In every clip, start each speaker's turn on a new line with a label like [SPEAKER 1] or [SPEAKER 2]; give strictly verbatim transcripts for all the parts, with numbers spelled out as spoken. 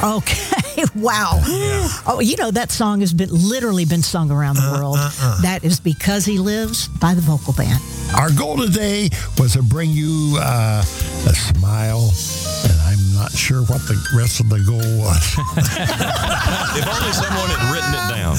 [SPEAKER 1] Okay, wow. Yeah. Oh, you know, that song has been literally been sung around the uh, world. Uh, uh. That is Because He Lives by the Vocal Band.
[SPEAKER 2] Our goal today was to bring you uh, a smile, and I'm not sure what the rest of the goal was.
[SPEAKER 3] If only someone had written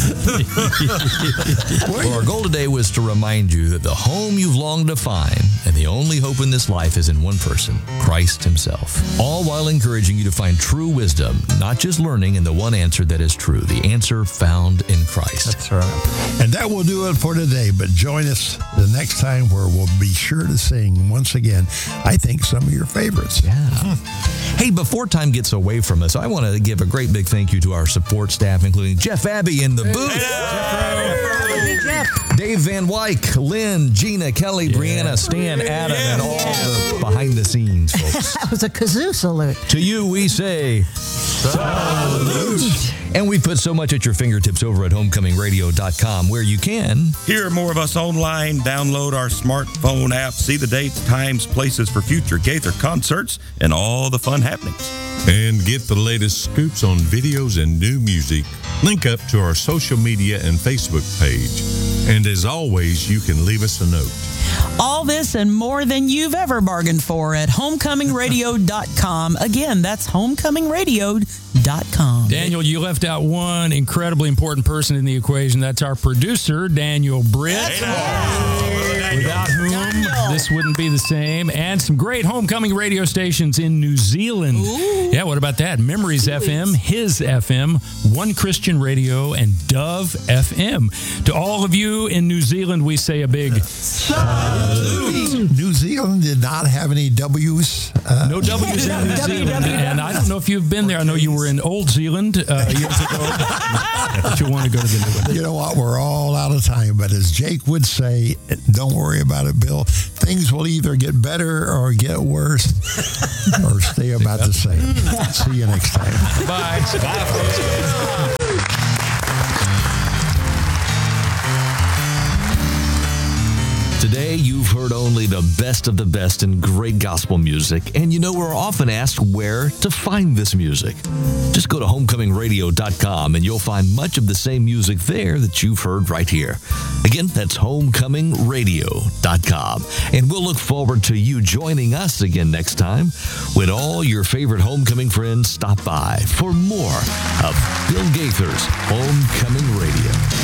[SPEAKER 3] it down. Well, our goal today was to remind you that the home you've longed to find and the only hope in this life is in one person, Christ himself. All while encouraging you to find true wisdom, not just learning in the one answer that is true, the answer found in Christ.
[SPEAKER 2] That's right. And that will do it for today, but join us the next time where we'll be sure to sing once again, I think, some of your favorites.
[SPEAKER 3] Yeah. Hmm. Hey, before time gets away from us, I want to give a great big thank you to our support staff, including Jeff Abbey in the booth.
[SPEAKER 1] Hey, Jeff.
[SPEAKER 3] Dave Van Wyk, Lynn, Gina, Kelly, yeah. Brianna, Stan, Adam, yeah. and all yeah. the behind-the-scenes folks.
[SPEAKER 1] That was a kazoo salute.
[SPEAKER 3] To you, we say, salute. And we put so much at your fingertips over at homecoming radio dot com, where you can
[SPEAKER 4] hear more of us online, download our smartphone app, see the dates, times, places for future Gaither concerts, and all the fun happenings.
[SPEAKER 5] And get the latest scoops on videos and new music. Link up to our social media and Facebook page. And as always, you can leave us a note.
[SPEAKER 6] All this and more than you've ever bargained for at homecoming radio dot com. Again, that's homecoming radio dot com.
[SPEAKER 7] Daniel, you left out one incredibly important person in the equation. That's our producer, Daniel Britt. Hey, without whom Daniel. This wouldn't be the same. And some great homecoming radio stations in New Zealand. Ooh. Yeah, what about that? Memories Jeez. F M, His F M, One Christian Radio, and Dove F M. To all of you in New Zealand, we say a big salute.
[SPEAKER 2] New Zealand did not have any W's.
[SPEAKER 7] Uh, no W's in New Zealand. And I don't know if you've been there. I know you were in Old Zealand uh, years ago. But you want to go to the new one.
[SPEAKER 2] You know what? We're all out of time. But as Jake would say, don't worry about it, Bill. Things will either get better or get worse or stay about the same. See you next time.
[SPEAKER 7] Bye. Bye.
[SPEAKER 3] Today, you've heard only the best of the best in great gospel music, and you know we're often asked where to find this music. Just go to homecoming radio dot com and you'll find much of the same music there that you've heard right here. Again, that's homecoming radio dot com. And we'll look forward to you joining us again next time when all your favorite homecoming friends stop by for more of Bill Gaither's Homecoming Radio.